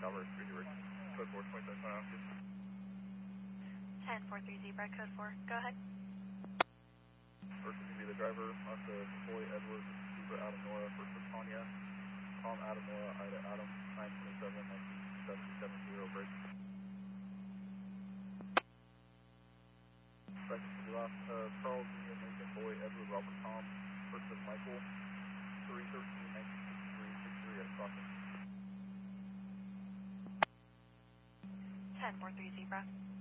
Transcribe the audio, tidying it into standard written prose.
Calvary Street, code 4, 27 Austin. 1043 Zebra, code 4. Go ahead. First is going to be the driver, Martha Boy Edwards, Zebra Adam Nora, first with Tanya, Tom Adam Nora, Ida Adam, 927, 19770, break. Second to the last, Charles Union, Lincoln Boy Edward Robert Tom, first with Michael, 313, 1963, 63 at crossing. 1043 Zebra.